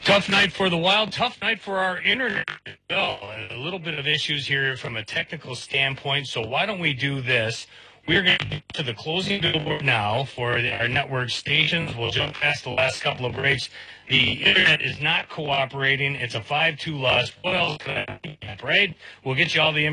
Tough night for the Wild, tough night for our internet. Well, a little bit of issues here from a technical standpoint, so why don't we do this? We're going to get to the closing billboard now for our network stations. We'll jump past the last couple of breaks. The internet is not cooperating. It's a 5-2 loss. What else can I do, right? We'll get you all the information.